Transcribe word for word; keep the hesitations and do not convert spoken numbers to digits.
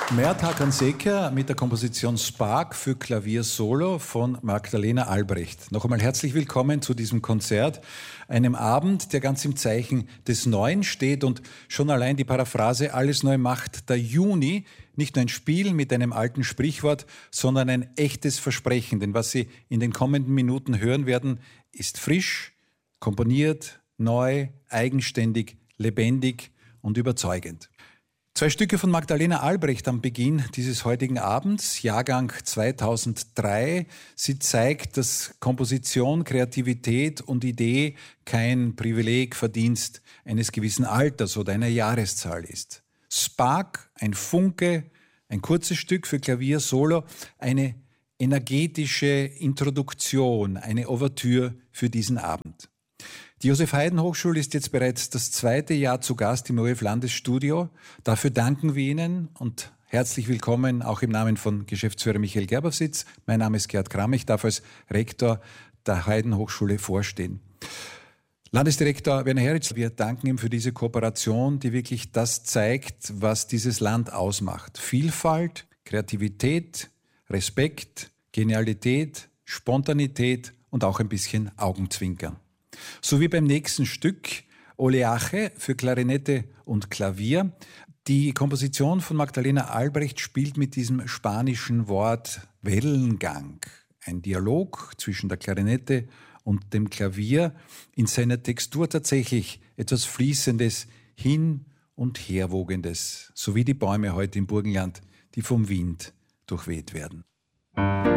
Mert Hakan Seker mit der Komposition Spark für Klavier Solo von Magdalena Albrecht. Noch einmal herzlich willkommen zu diesem Konzert, einem Abend, der ganz im Zeichen des Neuen steht und schon allein die Paraphrase "Alles neu macht der Juni" nicht nur ein Spiel mit einem alten Sprichwort, sondern ein echtes Versprechen. Denn was Sie in den kommenden Minuten hören werden, ist frisch, komponiert, neu, eigenständig, lebendig und überzeugend. Zwei Stücke von Magdalena Albrecht am Beginn dieses heutigen Abends, Jahrgang zweitausenddrei. Sie zeigt, dass Komposition, Kreativität und Idee kein Privileg, Verdienst eines gewissen Alters oder einer Jahreszahl ist. Spark, ein Funke, ein kurzes Stück für Klavier Solo, eine energetische Introduktion, eine Ouvertüre für diesen Abend. Die Josef-Haydn-Hochschule ist jetzt bereits das zweite Jahr zu Gast im O R F-Landesstudio. Dafür danken wir Ihnen und herzlich willkommen auch im Namen von Geschäftsführer Michael Gerbavsitz. Mein Name ist Gerd Kramm, ich darf als Rektor der Haydn-Hochschule vorstehen. Landesdirektor Werner Heritz, wir danken ihm für diese Kooperation, die wirklich das zeigt, was dieses Land ausmacht. Vielfalt, Kreativität, Respekt, Genialität, Spontanität und auch ein bisschen Augenzwinkern. So wie beim nächsten Stück, Oleaje für Klarinette und Klavier. Die Komposition von Magdalena Albrecht spielt mit diesem spanischen Wort Wellengang. Ein Dialog zwischen der Klarinette und dem Klavier, in seiner Textur tatsächlich etwas Fließendes, Hin- und Herwogendes, so wie die Bäume heute im Burgenland, die vom Wind durchweht werden.